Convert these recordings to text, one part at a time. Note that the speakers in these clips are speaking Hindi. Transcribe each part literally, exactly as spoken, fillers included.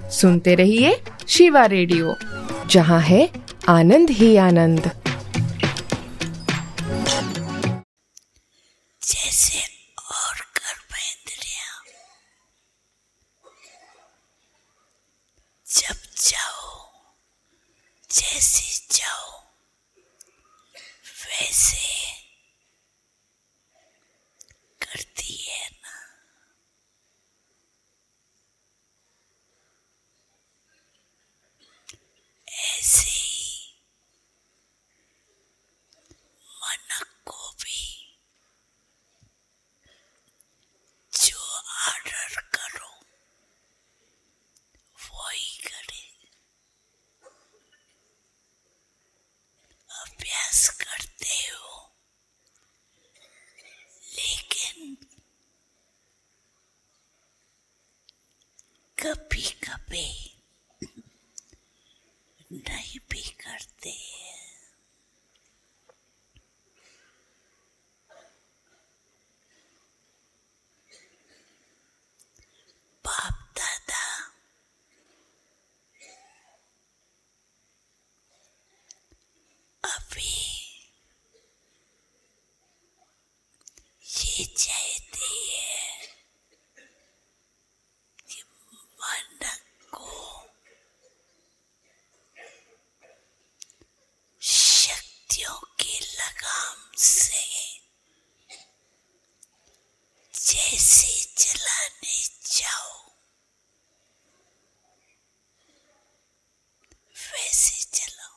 सुनते रहिए शिवा रेडियो, जहाँ है आनंद ही आनंद। जैसे और कर्मेंद्रियां जब जाओ, जैसे जाओ वैसे करती है ना। ऐसे ही मन को भी जो ऑर्डर करो वही करे। अभ्यास करते हो, लेकिन कभी कभी नहीं भी करते हैं। बाप दादा अभी ये चाहते हैं कि मन को शक्तियों की लगाम से जैसे चलाने जाओ वैसे चलाओ।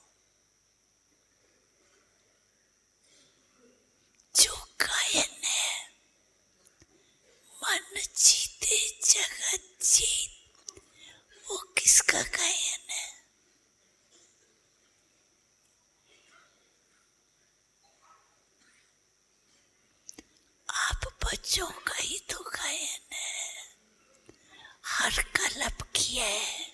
जो गायन है, मन जीते जगत जीत, वो किसका गायन है? आप बच्चों का ही तो गायन है। हर कलप किया है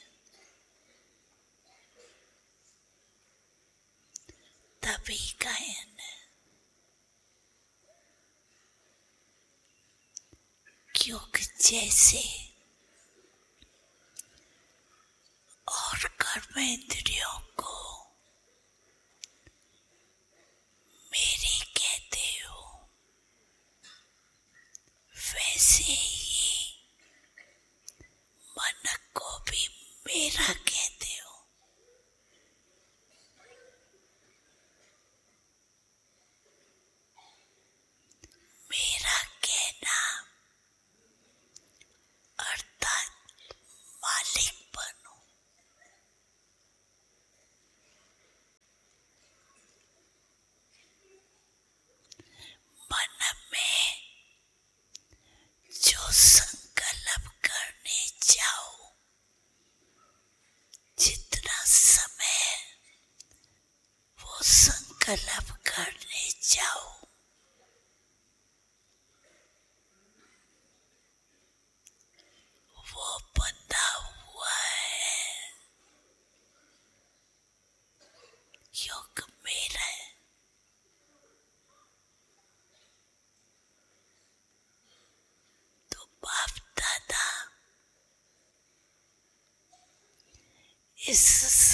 तभी गायन है। क्योंकि जैसे और कर्मेंद्रियों को मेरी कहते हो, वैसे ही मन को भी मेरा कहते हो। मेरा कहना अर्थात मालिक बनो। मन में जो संकल्प करने जाओ, जितना समय वो संकल्प करने जाओ, वो बंधा हुआ है। योग मेरा है। तो बाप दादा इस